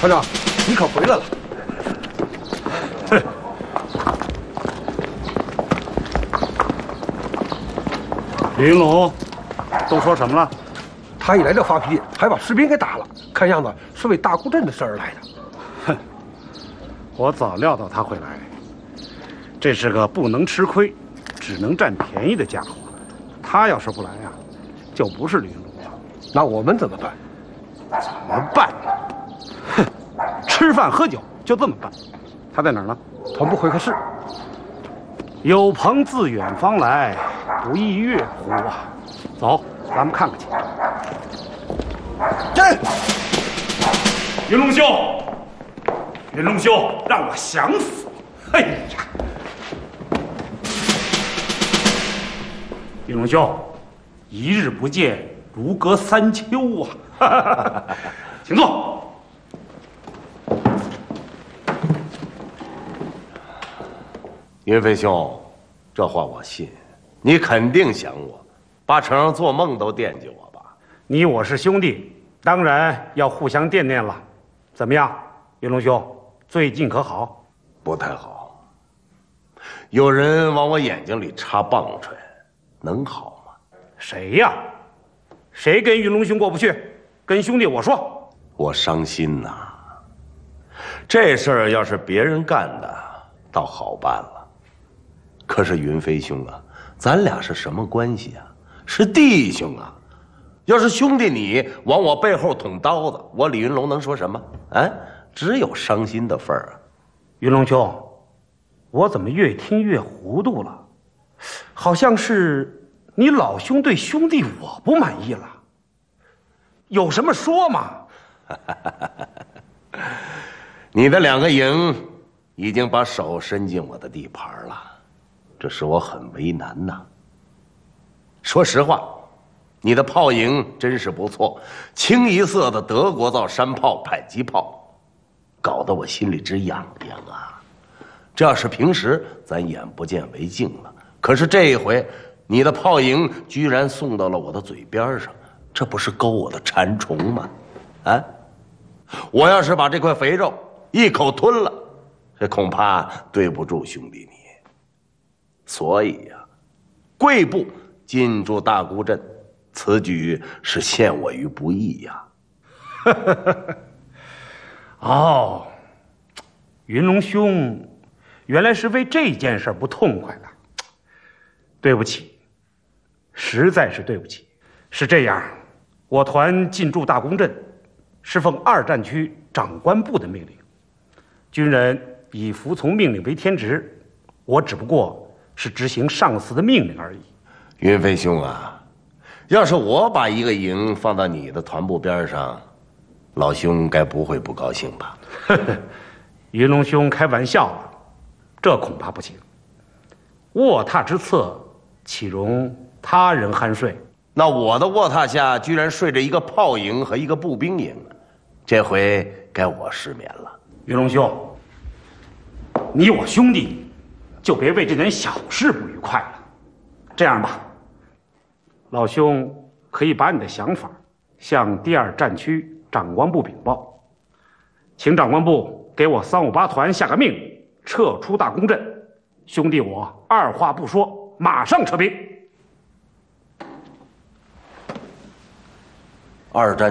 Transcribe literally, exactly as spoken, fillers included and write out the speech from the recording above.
团长，你可回来了。 哼。李云龙都说什么了？ 他一来就发脾气，还把士兵给打了，看样子是为大沽镇的事儿来的。 哼，我早料到他会来。这是个不能吃亏，只能占便宜的家伙。他要是不来呀，就不是李云龙了。 那我们怎么办？ 怎么办？哼，吃饭喝酒就这么办。他在哪儿呢？ 团部会客室。 有朋自远方来，不亦乐乎啊！走，咱们看看去。 这， 云龙兄，云龙兄，让我想死！哎呀，云龙兄，一日不见，如隔三秋啊！请坐。 云飞兄，这话我信，你肯定想我，八成做梦都惦记我吧？ 你我是兄弟，当然要互相惦念了。怎么样，云龙兄，最近可好？ 不太好，有人往我眼睛里插棒槌，能好吗？ 谁呀？谁跟云龙兄过不去？跟兄弟我说。 我伤心呐。这事儿要是别人干的，倒好办了。可是云飞兄啊，咱俩是什么关系啊？是弟兄啊！要是兄弟你往我背后捅刀子，我李云龙能说什么？啊，只有伤心的份儿啊！ 云龙兄，我怎么越听越糊涂了？好像是你老兄对兄弟我不满意了。有什么说嘛？ 你的两个营已经把手伸进我的地盘了。这使我很为难呐。说实话，你的炮营真是不错，清一色的德国造山炮、迫击炮，搞得我心里直痒痒啊。这要是平时，咱眼不见为净了。可是这一回，你的炮营居然送到了我的嘴边上，这不是勾我的馋虫吗？啊！我要是把这块肥肉一口吞了，这恐怕对不住兄弟你。所以呀、啊，贵部进驻大沽镇，此举是陷我于不义呀、 啊。哦，云龙兄，原来是为这件事不痛快了。对不起，实在是对不起。是这样，我团进驻大沽镇，是奉二战区长官部的命令，军人以服从命令为天职，我只不过是执行上司的命令而已。 云飞兄啊，要是我把一个营放到你的团部边上，老兄该不会不高兴吧？ 云龙兄开玩笑了，这恐怕不行。卧榻之侧，岂容他人酣睡？ 那我的卧榻下居然睡着一个炮营和一个步兵营，这回该我失眠了。 云龙兄，你我兄弟，就别为这点小事不愉快了。这样吧，老兄可以把你的想法向第二战区长官部禀报，请长官部给我三五八团下个命令，撤出大沽镇。兄弟我二话不说，马上撤兵。 二战